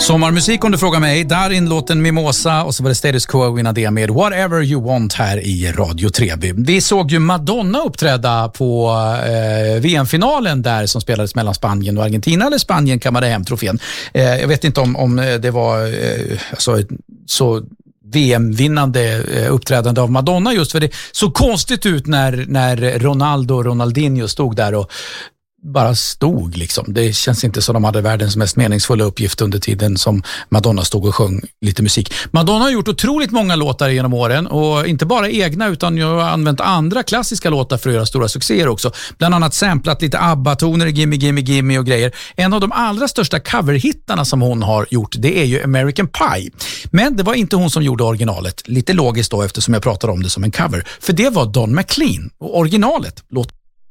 Sommarmusik om du frågar mig. Darin låten Mimosa och så var det Status Quo innan det med Whatever You Want här i Radio Treby. Vi såg ju Madonna uppträda på VM-finalen där som spelades mellan Spanien och Argentina, eller Spanien kammade hem trofén. Jag vet inte om det var så VM-vinnande uppträdande av Madonna, just för det så konstigt ut när Ronaldo och Ronaldinho stod där och bara stod liksom. Det känns inte som de hade världens mest meningsfulla uppgift under tiden som Madonna stod och sjöng lite musik. Madonna har gjort otroligt många låtar genom åren, och inte bara egna utan jag har använt andra klassiska låtar för att göra stora succéer också. Bland annat samplat lite ABBA-toner, Gimme Gimme Gimme och grejer. En av de allra största coverhittarna som hon har gjort, det är ju American Pie. Men det var inte hon som gjorde originalet. Lite logiskt då, eftersom jag pratar om det som en cover. För det var Don McLean, och originalet låter